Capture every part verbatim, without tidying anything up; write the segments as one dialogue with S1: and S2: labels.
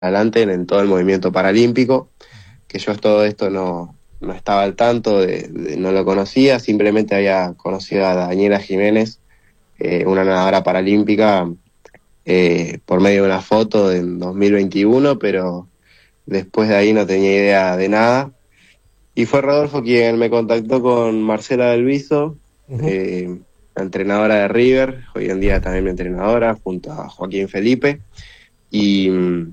S1: adelante en, en todo el movimiento paralímpico, que yo todo esto no, no estaba al tanto, de, de, no lo conocía, simplemente había conocido a Daniela Jiménez, eh, una nadadora paralímpica, eh, por medio de una foto en dos mil veintiuno, pero después de ahí no tenía idea de nada. Y fue Rodolfo quien me contactó con Marcela Del Viso, uh-huh. eh, la entrenadora de River, hoy en día también mi entrenadora, junto a Joaquín Felipe, y,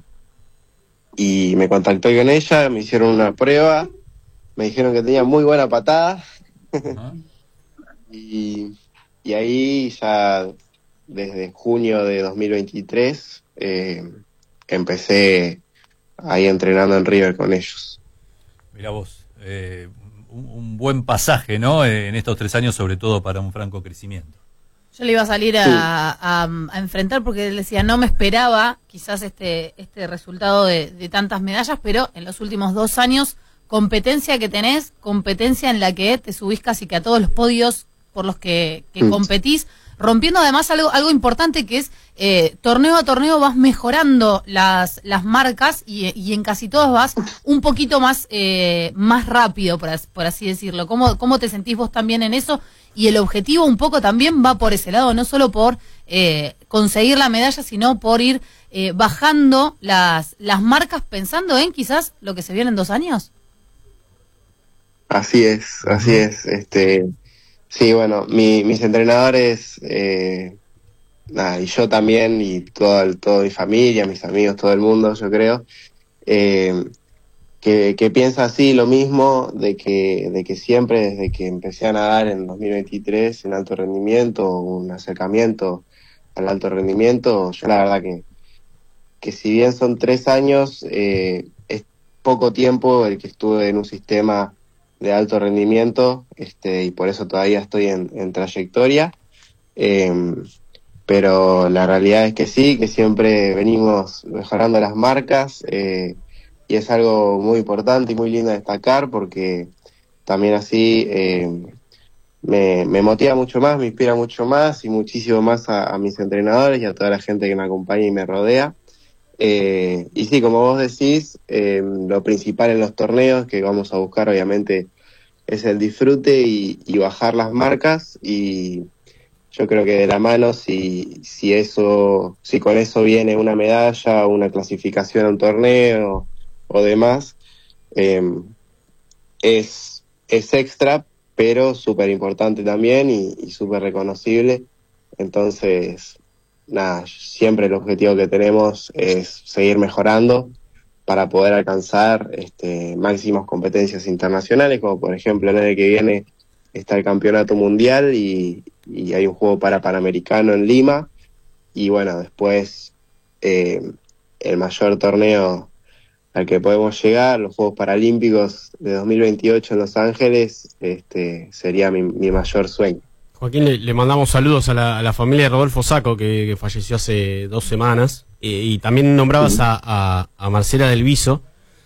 S1: y me contactó con ella, me hicieron una prueba, me dijeron que tenía muy buena patada, uh-huh. y, y ahí ya desde junio de dos mil veintitrés eh, empecé ahí entrenando en River con ellos.
S2: Mira vos, eh, un, un buen pasaje, ¿no? Eh, en estos tres años, sobre todo para un franco crecimiento.
S3: Yo le iba a salir a, sí. a, a enfrentar porque él decía, no me esperaba quizás este, este resultado de, de tantas medallas, pero en los últimos dos años, competencia que tenés, competencia en la que te subís casi que a todos los podios por los que, que mm. competís, rompiendo además algo algo importante que es eh, torneo a torneo vas mejorando las las marcas y, y en casi todas vas un poquito más eh, más rápido, por, as, por así decirlo. ¿Cómo, ¿Cómo te sentís vos también en eso? Y el objetivo un poco también va por ese lado, no solo por eh, conseguir la medalla, sino por ir eh, bajando las, las marcas pensando en quizás lo que se viene en dos años.
S1: Así es, así es. Este... Sí, bueno, mi, mis entrenadores, eh, nada, y yo también, y toda todo mi familia, mis amigos, todo el mundo, yo creo, eh, que, que piensa así lo mismo, de que, de que siempre desde que empecé a nadar en dos mil veintitrés en alto rendimiento, un acercamiento al alto rendimiento, yo la verdad que, que si bien son tres años, eh, es poco tiempo el que estuve en un sistema de alto rendimiento, este, y por eso todavía estoy en, en trayectoria, eh, pero la realidad es que sí, que siempre venimos mejorando las marcas, eh, y es algo muy importante y muy lindo destacar, porque también así eh, me, me motiva mucho más, me inspira mucho más y muchísimo más a, a mis entrenadores y a toda la gente que me acompaña y me rodea. Eh, y sí, como vos decís, eh, lo principal en los torneos que vamos a buscar obviamente es el disfrute y, y bajar las marcas, y yo creo que de la mano, si, si eso, si con eso viene una medalla, una clasificación a un torneo o demás, eh, es, es extra, pero súper importante también y, y súper reconocible. Entonces, nada, siempre el objetivo que tenemos es seguir mejorando para poder alcanzar este, máximas competencias internacionales, como por ejemplo el año que viene está el Campeonato Mundial y, y hay un juego para Panamericano en Lima, y bueno, después eh, el mayor torneo al que podemos llegar, los Juegos Paralímpicos de dos mil veintiocho en Los Ángeles, este, sería mi, mi mayor sueño.
S4: Joaquín, le, le mandamos saludos a la, a la familia de Rodolfo Sacco, que, que falleció hace dos semanas, eh, y también nombrabas sí. a, a, a Marcela Del Viso,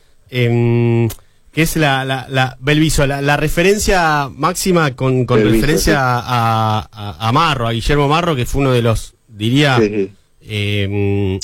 S4: eh, que es la, la, la Del Viso, la, la referencia máxima con, con referencia sí. a, a, a Marro, a Guillermo Marro, que fue uno de los, diría, sí. eh,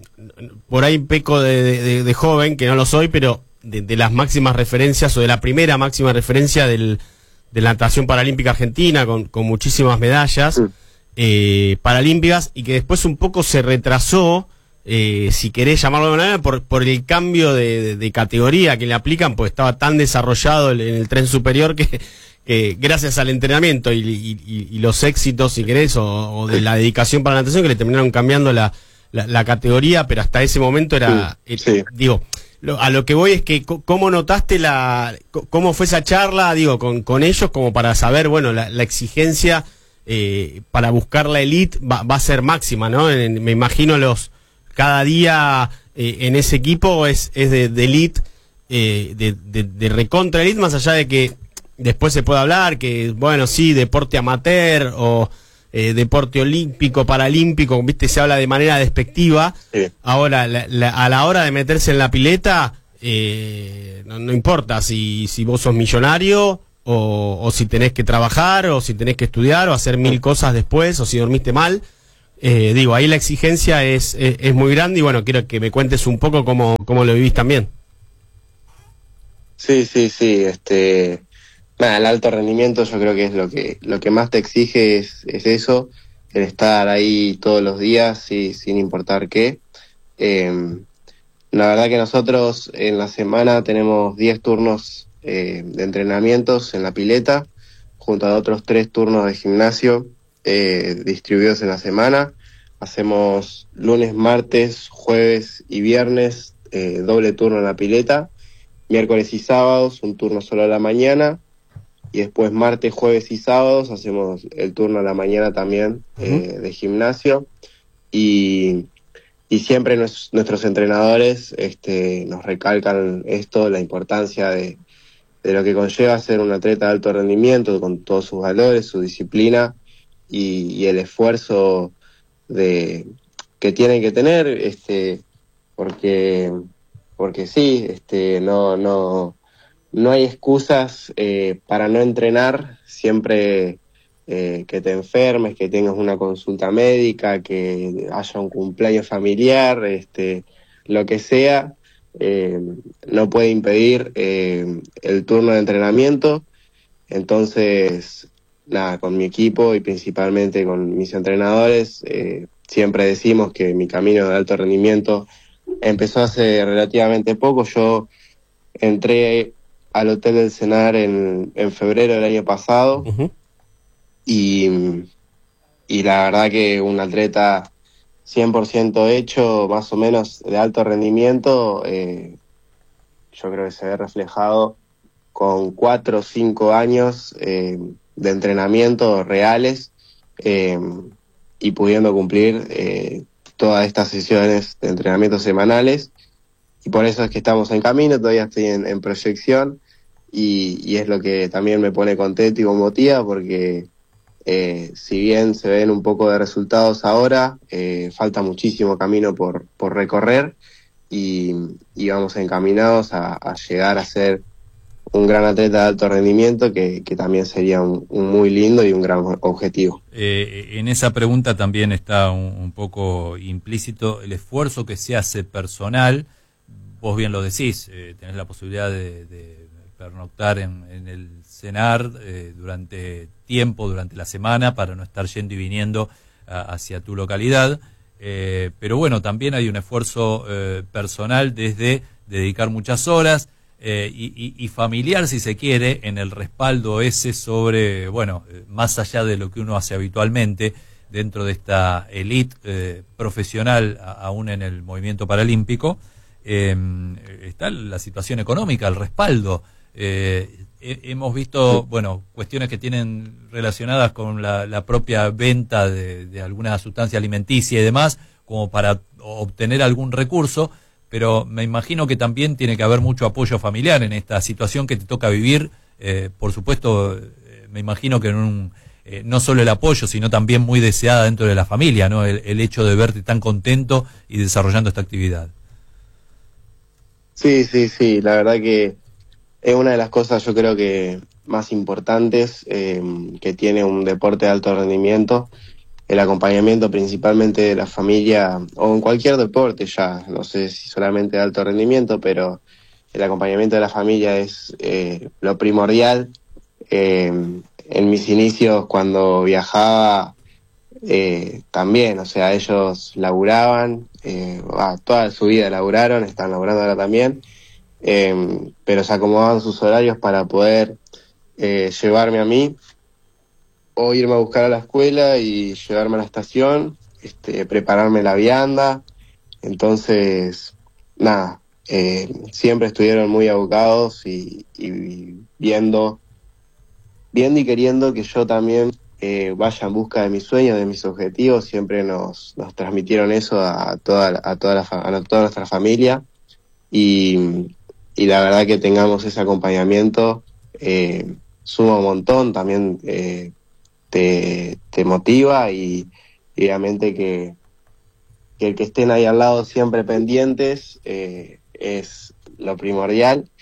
S4: por ahí peco de, de, de joven, que no lo soy, pero de, de las máximas referencias, o de la primera máxima referencia del de la natación paralímpica argentina, con, con muchísimas medallas sí. eh, paralímpicas, y que después un poco se retrasó, eh, si querés llamarlo de alguna manera, por, por el cambio de, de, de categoría que le aplican, pues estaba tan desarrollado en el tren superior que, que gracias al entrenamiento y, y, y los éxitos, si querés, o, o de la dedicación para la natación, que le terminaron cambiando la, la, la categoría, pero hasta ese momento era, sí, sí. Eh, digo, Lo, a lo que voy es que cómo notaste la, cómo fue esa charla, digo, con, con ellos, como para saber, bueno, la, la exigencia eh, para buscar la elite va, va a ser máxima, ¿no? En, me imagino los, cada día eh, en ese equipo es, es de, de elite, eh, de, de, de recontra elite, más allá de que después se puede hablar que, bueno, sí, deporte amateur o Eh, deporte olímpico, paralímpico, viste, se habla de manera despectiva. Sí. Ahora, la, la, a la hora de meterse en la pileta, eh, no, no importa si, si vos sos millonario o, o si tenés que trabajar o si tenés que estudiar o hacer mil cosas después o si dormiste mal. Eh, digo, ahí la exigencia es, es, es muy grande y bueno, quiero que me cuentes un poco cómo, cómo lo vivís también.
S1: Sí, sí, sí, este, nada, el alto rendimiento yo creo que es lo que, lo que más te exige es, es eso, el estar ahí todos los días, sí, sin importar qué. Eh, la verdad que nosotros en la semana tenemos diez turnos eh, de entrenamientos en la pileta, junto a otros tres turnos de gimnasio eh, distribuidos en la semana. Hacemos lunes, martes, jueves y viernes eh, doble turno en la pileta. Miércoles y sábados, un turno solo a la mañana. Y después martes, jueves y sábados hacemos el turno a la mañana también eh, uh-huh. de gimnasio. Y, y siempre nos, nuestros entrenadores este, nos recalcan esto, la importancia de, de lo que conlleva ser un atleta de alto rendimiento, con todos sus valores, su disciplina y, y el esfuerzo de, que tienen que tener, este, porque... porque sí, este, no, no, no hay excusas eh, para no entrenar, siempre eh, que te enfermes, que tengas una consulta médica, que haya un cumpleaños familiar, este, lo que sea, eh, no puede impedir eh, el turno de entrenamiento. Entonces, nada, con mi equipo y principalmente con mis entrenadores, eh, siempre decimos que mi camino de alto rendimiento empezó hace relativamente poco. Yo entré al Hotel del Cenar en, en febrero del año pasado. Uh-huh. y, y la verdad que un atleta cien por ciento hecho, más o menos de alto rendimiento, eh, yo creo que se ve reflejado con cuatro o cinco años eh, de entrenamiento reales eh, y pudiendo cumplir eh, todas estas sesiones de entrenamiento semanales, y por eso es que estamos en camino, todavía estoy en, en proyección, y, y es lo que también me pone contento y me motiva, porque eh, si bien se ven un poco de resultados ahora, eh, falta muchísimo camino por, por recorrer, y, y vamos encaminados a, a llegar a ser un gran atleta de alto rendimiento, que, que también sería un, un muy lindo y un gran objetivo.
S2: Eh, en esa pregunta también está un, un poco implícito el esfuerzo que se hace personal. Vos bien lo decís, eh, tenés la posibilidad de, de pernoctar en, en el Cenar eh, durante tiempo, durante la semana, para no estar yendo y viniendo a, hacia tu localidad. Eh, pero bueno, también hay un esfuerzo eh, personal desde dedicar muchas horas, Eh, y, y, y familiar, si se quiere, en el respaldo ese sobre, bueno, eh, más allá de lo que uno hace habitualmente dentro de esta elite eh, profesional, a, aún en el movimiento paralímpico, eh, está la situación económica, el respaldo. Eh, he, hemos visto, bueno, cuestiones que tienen relacionadas con la, la propia venta de, de alguna sustancia alimenticia y demás, como para obtener algún recurso. Pero me imagino que también tiene que haber mucho apoyo familiar en esta situación que te toca vivir. Eh, por supuesto, eh, me imagino que en un, eh, no solo el apoyo, sino también muy deseada dentro de la familia, ¿no? El, el hecho de verte tan contento y desarrollando esta actividad.
S1: Sí, sí, sí. La verdad que es una de las cosas, yo creo que más importantes eh, que tiene un deporte de alto rendimiento. El acompañamiento principalmente de la familia, o en cualquier deporte ya, no sé si solamente de alto rendimiento, pero el acompañamiento de la familia es eh, lo primordial. Eh, en mis inicios, cuando viajaba, eh, también, o sea, ellos laburaban, eh, ah, toda su vida laburaron, están laburando ahora también, eh, pero se acomodaban sus horarios para poder eh, llevarme a mí, o irme a buscar a la escuela y llevarme a la estación, este, prepararme la vianda. Entonces, nada, eh, siempre estuvieron muy abocados y, y viendo, viendo y queriendo que yo también eh, vaya en busca de mis sueños, de mis objetivos. Siempre nos, nos transmitieron eso a toda, a toda, la, a toda nuestra familia, y, y la verdad que tengamos ese acompañamiento eh, suma un montón. También eh, Te, te motiva, y, y obviamente que, que el que estén ahí al lado siempre pendientes eh, es lo primordial.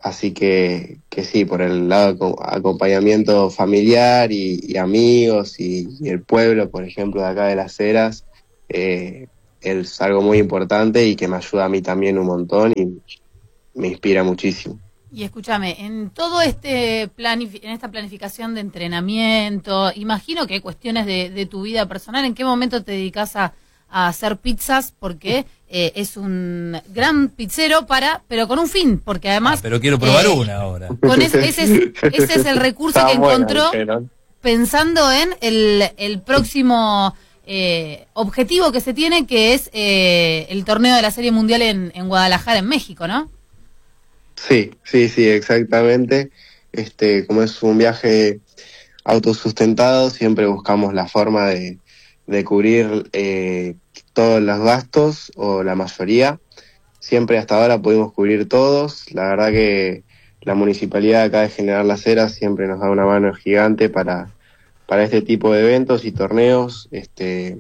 S1: así que, que sí, por el lado de acompañamiento familiar y, y amigos y, y el pueblo, por ejemplo, de acá de Las Heras, eh, es algo muy importante y que me ayuda a mí también un montón y me inspira muchísimo.
S3: Y escúchame, en todo este planif- en esta planificación de entrenamiento, imagino que hay cuestiones de, de tu vida personal. ¿En qué momento te dedicas a, a hacer pizzas? Porque eh, es un gran pizzero para, pero con un fin, porque además.
S2: Ah, pero quiero probar
S3: eh,
S2: una ahora.
S3: Con ese, ese, es, ese es el recurso
S1: Está
S3: que
S1: buena,
S3: encontró
S1: dijeron.
S3: pensando en el, el próximo eh, objetivo que se tiene, que es eh, el torneo de la Serie Mundial en, en Guadalajara, en México, ¿no?
S1: Sí, sí, sí, exactamente. Este, como es un viaje autosustentado, siempre buscamos la forma de, de cubrir eh, todos los gastos o la mayoría. Siempre hasta ahora pudimos cubrir todos. La verdad que la municipalidad de acá de General Las Heras siempre nos da una mano gigante para, para este tipo de eventos y torneos. Este,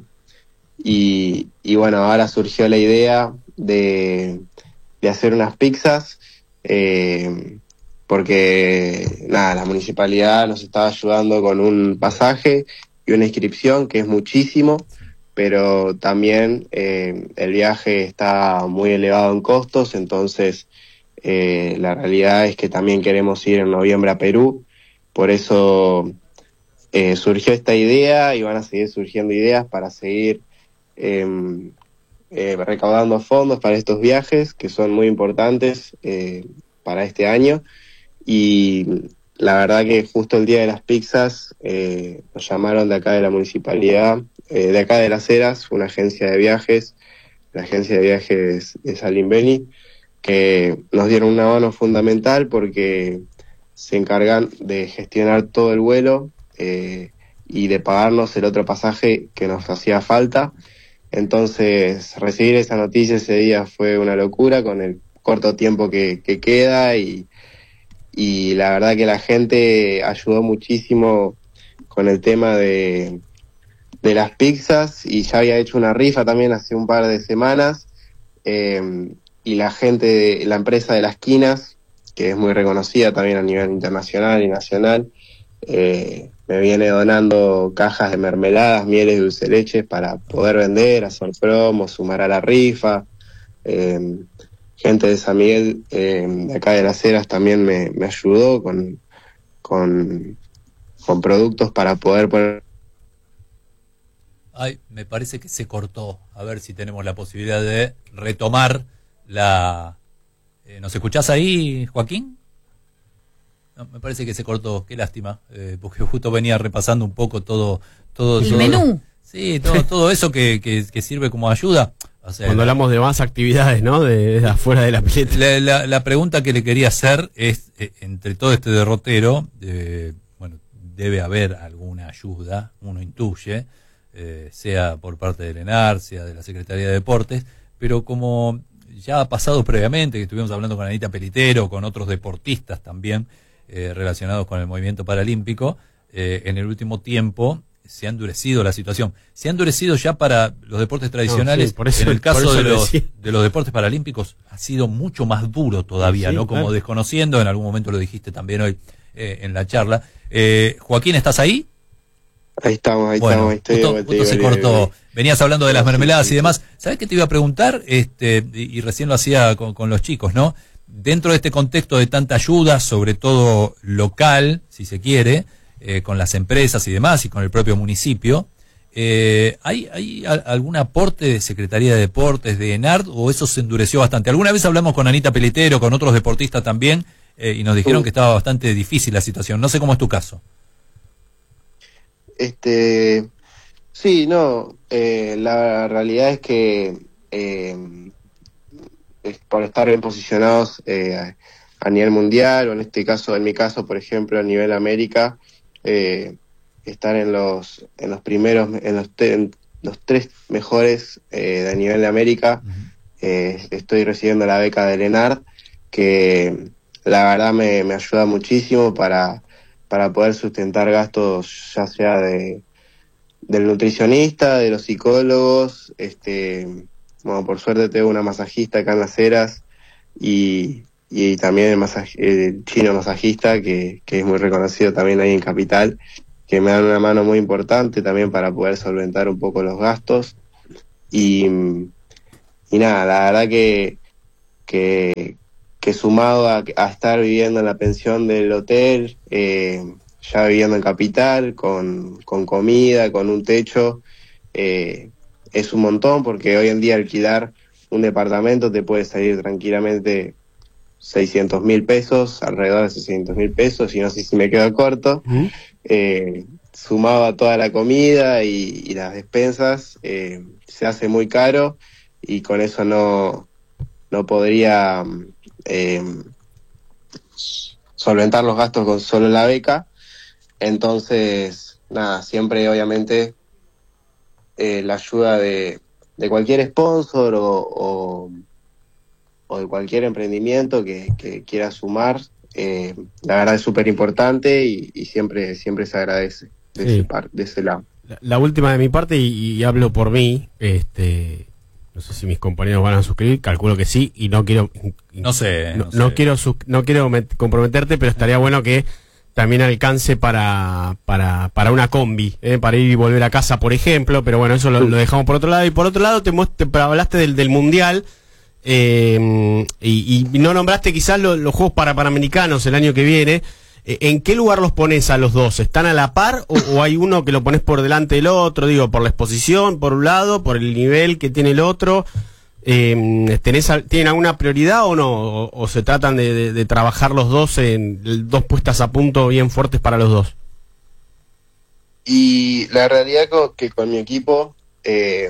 S1: y, y bueno, ahora surgió la idea de, de hacer unas pizzas. Eh, porque nada, la municipalidad nos estaba ayudando con un pasaje y una inscripción que es muchísimo, pero también eh, el viaje está muy elevado en costos, entonces eh, la realidad es que también queremos ir en noviembre a Perú, por eso eh, surgió esta idea y van a seguir surgiendo ideas para seguir eh, Eh, recaudando fondos para estos viajes que son muy importantes eh, para este año, y la verdad que justo el día de las pizzas eh, nos llamaron de acá de la municipalidad, eh, de acá de Las Heras, una agencia de viajes, la agencia de viajes de Salim Beni, que nos dieron una mano fundamental porque se encargan de gestionar todo el vuelo eh, y de pagarnos el otro pasaje que nos hacía falta. Entonces, recibir esa noticia ese día fue una locura con el corto tiempo que, que queda y, y la verdad que la gente ayudó muchísimo con el tema de, de las pizzas, y ya había hecho una rifa también hace un par de semanas eh, y la gente, de, la empresa de Las Quinas, que es muy reconocida también a nivel internacional y nacional, eh, me viene donando cajas de mermeladas, mieles, dulce leche para poder vender, hacer promos, sumar a la rifa. Eh, gente de San Miguel, eh, de acá de Las Heras, también me, me ayudó con, con, con productos para poder poner.
S2: Ay, me parece que se cortó. A ver si tenemos la posibilidad de retomar la... Eh, ¿Nos escuchás ahí, Joaquín? No, me parece que se cortó, qué lástima, eh, porque justo venía repasando un poco todo, todo
S3: el
S2: todo,
S3: menú.
S2: Sí, todo, todo eso que, que, que sirve como ayuda. O sea,
S4: Cuando
S2: la,
S4: hablamos de más actividades, ¿no? De, de afuera de la pileta.
S2: La, la, la pregunta que le quería hacer es, eh, entre todo este derrotero, eh, bueno, debe haber alguna ayuda, uno intuye, eh, sea por parte del ENAR, sea de la Secretaría de Deportes, pero como ya ha pasado previamente, que estuvimos hablando con Anita Pelitero, con otros deportistas también, Eh, relacionados con el movimiento paralímpico, eh, en el último tiempo se ha endurecido la situación. Se ha endurecido ya para los deportes tradicionales.
S4: No, sí, por eso,
S2: en el caso
S4: por eso
S2: de
S4: lo
S2: los,
S4: decía.
S2: de los deportes paralímpicos ha sido mucho más duro todavía,
S4: Sí,
S2: ¿no? Como
S4: claro.
S2: desconociendo, en algún momento lo dijiste también hoy eh, en la charla. Eh, Joaquín, ¿estás ahí?
S1: Ahí estamos, ahí
S2: Bueno,
S1: estamos, ahí estoy.
S2: justo,
S1: de vuelta,
S2: justo se
S1: Ibai,
S2: cortó.
S1: Ibai.
S2: Venías hablando de las
S1: Sí,
S2: mermeladas
S1: sí,
S2: y demás.
S1: sí.
S2: ¿Sabés qué te iba a preguntar? Este, y, y recién lo hacía con, con los chicos, ¿no? Dentro de este contexto de tanta ayuda, sobre todo local, si se quiere, eh, con las empresas y demás, y con el propio municipio, eh, ¿hay, hay a- algún aporte de Secretaría de Deportes, de ENARD, o eso se endureció bastante? Alguna vez hablamos con Anita Pelitero, con otros deportistas también, eh, y nos dijeron
S1: Uh.
S2: que estaba bastante difícil la situación. No sé cómo es tu caso.
S1: Este, sí, no, eh, la realidad es que eh, es por estar bien posicionados eh, a, a nivel mundial, o en este caso, en mi caso, por ejemplo, a nivel América, eh, estar en los en los primeros, en los, te, en los tres mejores eh, de nivel de América. Eh, estoy recibiendo la beca del ENARD, que la verdad me, me ayuda muchísimo para, para poder sustentar gastos, ya sea de del nutricionista, de los psicólogos. Este, bueno, por suerte tengo una masajista acá en Las Heras, y, y también el, masaje, el chino masajista, que, que es muy reconocido también ahí en Capital, que me dan una mano muy importante también para poder solventar un poco los gastos. Y, y nada, la verdad que, que, que sumado a, a estar viviendo en la pensión del hotel, eh, ya viviendo en Capital, con, con comida, con un techo, eh, es un montón, porque hoy en día alquilar un departamento te puede salir tranquilamente seiscientos mil pesos, alrededor de seiscientos mil pesos, y no sé si me quedo corto. ¿Mm? Eh, sumado a toda la comida y, y las despensas, eh, se hace muy caro, y con eso no, no podría eh, solventar los gastos con solo la beca. Entonces, nada, siempre obviamente eh, la ayuda de, de cualquier sponsor o, o, o de cualquier emprendimiento que, que quiera sumar, eh, la verdad es súper importante, y, y siempre, siempre se agradece de, sí. ese par, de ese lado.
S4: La, la última de mi parte, y, y hablo por mí, este, no sé si mis compañeros van a suscribir, calculo que sí, y no quiero,
S2: no sé,
S4: no,
S2: no,
S4: no
S2: sé.
S4: quiero, no quiero comprometerte, pero estaría bueno que también alcance para para para una combi, ¿eh? Para ir y volver a casa, por ejemplo, pero bueno, eso lo, lo dejamos por otro lado. Y por otro lado, te, te hablaste del, del Mundial, eh, y, y no nombraste quizás lo, los Juegos para Panamericanos el año que viene. Eh, ¿En qué lugar los pones a los dos? ¿Están a la par o, o hay uno que lo pones por delante del otro? Digo, por la exposición, por un lado, por el nivel que tiene el otro. Eh, ¿tenés, ¿Tienen alguna prioridad o no? ¿O, o se tratan de, de, de trabajar los dos en dos puestas a punto bien fuertes para los dos?
S1: Y la realidad es que con mi equipo eh,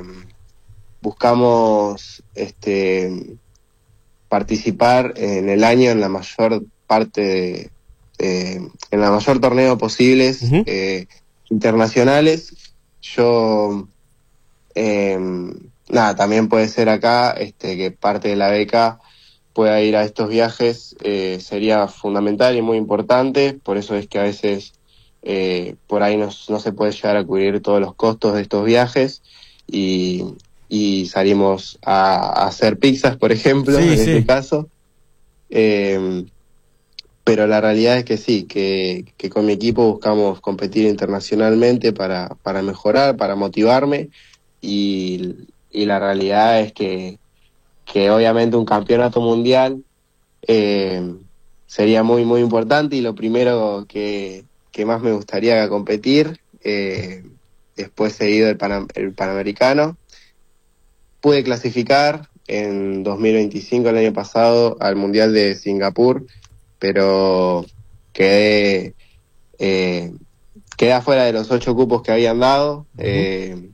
S1: buscamos este participar en el año en la mayor parte de, eh, en la mayor torneo posibles, uh-huh. eh, internacionales. Yo eh, nada, también puede ser acá este que parte de la beca pueda ir a estos viajes, eh, sería fundamental y muy importante. Por eso es que a veces eh, por ahí no, no se puede llegar a cubrir todos los costos de estos viajes, y, y salimos a, a hacer pizzas, por ejemplo, sí, en sí. este caso. Eh, pero la realidad es que sí, que, que con mi equipo buscamos competir internacionalmente para, para mejorar, para motivarme, y y la realidad es que, que obviamente un campeonato mundial eh, sería muy muy importante, y lo primero que, que más me gustaría competir, eh, después seguido el, Panam- el Panamericano. Pude clasificar en dos mil veinticinco, el año pasado, al Mundial de Singapur, pero quedé, eh, quedé afuera de los ocho cupos que habían dado. Uh-huh. eh,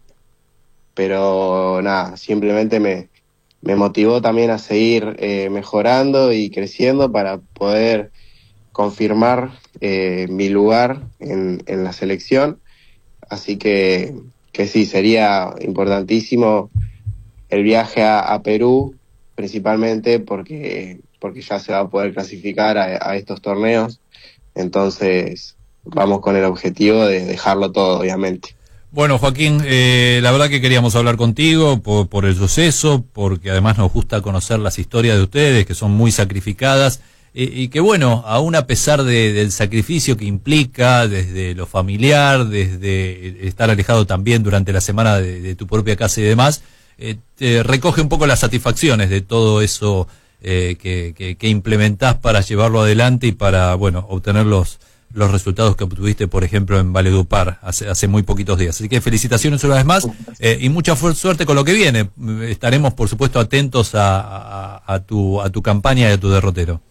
S1: pero nada, simplemente me, me motivó también a seguir eh, mejorando y creciendo para poder confirmar eh, mi lugar en, en la selección. Así que, que sí, sería importantísimo el viaje a, a Perú, principalmente porque, porque ya se va a poder clasificar a, a estos torneos. Entonces vamos con el objetivo de dejarlo todo, obviamente.
S2: Bueno, Joaquín, eh, la verdad que queríamos hablar contigo por, por el suceso, porque además nos gusta conocer las historias de ustedes, que son muy sacrificadas, eh, y que bueno, aún a pesar de, del sacrificio que implica desde lo familiar, desde estar alejado también durante la semana de, de tu propia casa y demás, eh, te recoge un poco las satisfacciones de todo eso eh, que, que, que implementás para llevarlo adelante y para, bueno, obtener los los resultados que obtuviste, por ejemplo, en Valledupar hace, hace muy poquitos días. Así que felicitaciones una vez más, eh, y mucha suerte con lo que viene. Estaremos, por supuesto, atentos a, a, a, tu, a tu campaña y a tu derrotero.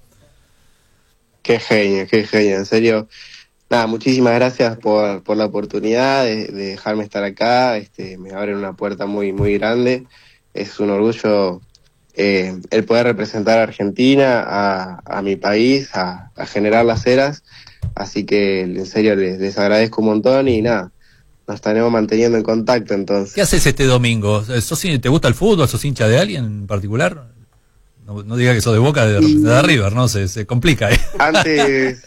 S1: Qué genio, qué genio, en serio. Nada, muchísimas gracias por, por la oportunidad de, de dejarme estar acá. Este, me abren una puerta muy, muy grande. Es un orgullo eh, el poder representar a Argentina, a, a mi país, a, a General Las Heras. Así que en serio les, les agradezco un montón, y nada, nos estaremos manteniendo en contacto entonces.
S2: ¿Qué haces este domingo? ¿Sos, ¿Te gusta el fútbol? ¿Sos hincha de alguien en particular? No, no diga que sos de Boca, de, y... de River, ¿no? Se, se complica, ¿eh?
S1: Antes,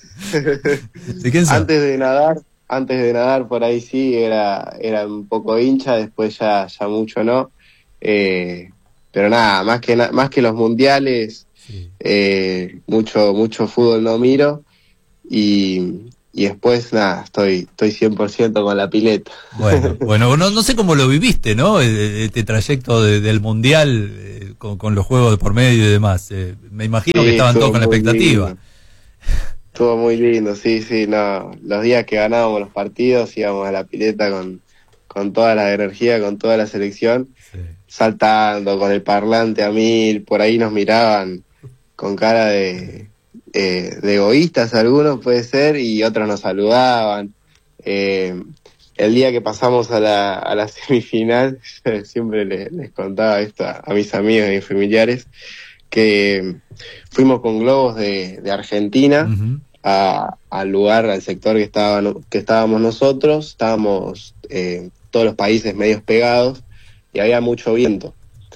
S1: antes de nadar, antes de nadar por ahí sí, era, era un poco hincha, después ya, ya mucho no. Eh, pero nada, más que, más que los mundiales...
S2: Sí.
S1: Eh, mucho, mucho fútbol no miro. Y, y después, nada, estoy, estoy cien por ciento con la pileta.
S2: Bueno, bueno, no, no sé cómo lo viviste, ¿no? Este trayecto de, del Mundial eh, con, con los juegos de por medio y demás. Eh, me imagino
S1: Sí,
S2: que estaban todos con la
S1: muy
S2: expectativa.
S1: lindo. Estuvo muy lindo, sí, sí, no. Los días que ganábamos los partidos íbamos a la pileta con, con toda la energía, con toda la selección,
S2: Sí.
S1: saltando, con el parlante a mil, por ahí nos miraban con cara de, eh, de egoístas algunos, puede ser, y otros nos saludaban. Eh, el día que pasamos a la, a la semifinal, siempre les, les contaba esto a, a mis amigos y familiares, que fuimos con globos de, de Argentina
S2: Uh-huh.
S1: a, al lugar, al sector que, estaban, que estábamos nosotros, estábamos eh, todos los países medios pegados y había mucho viento.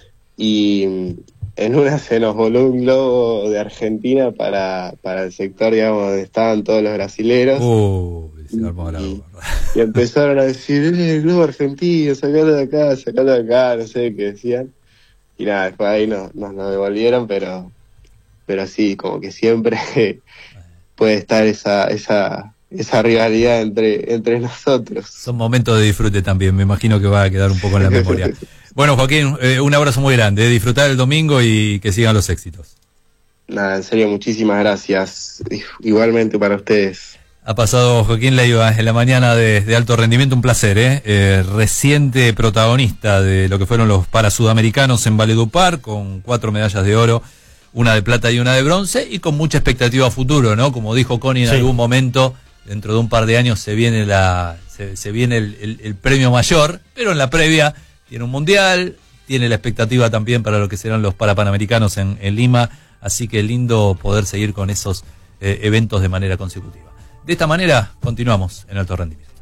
S1: Y en una se nos voló un globo de Argentina para, para el sector, digamos, donde estaban todos los brasileros.
S2: Uh, se armó la
S1: y,
S2: gorra.
S1: y empezaron a decir, eh, el globo argentino, sacalo de acá, sacalo de acá, no sé qué decían. Y nada, después ahí nos, nos lo devolvieron, pero pero sí, como que siempre puede estar esa esa esa rivalidad entre entre nosotros.
S2: Son momentos de disfrute también, me imagino que va a quedar un poco en la memoria. Bueno, Joaquín, eh, un abrazo muy grande, eh, disfrutar el domingo y que sigan los éxitos.
S1: Nada, en serio, muchísimas gracias. Igualmente para ustedes.
S2: Ha pasado Joaquín Leiva en la mañana de, de alto rendimiento, un placer, ¿eh? Eh, reciente protagonista de lo que fueron los Parasudamericanos en Valledupar, con cuatro medallas de oro, una de plata y una de bronce, y con mucha expectativa a futuro, ¿no? Como dijo Connie en
S4: Sí.
S2: algún momento, dentro de un par de años se viene la se, se viene el, el, el premio mayor, pero en la previa tiene un mundial, tiene la expectativa también para lo que serán los Parapanamericanos en, en Lima, así que lindo poder seguir con esos eh, eventos de manera consecutiva. De esta manera continuamos en alto rendimiento.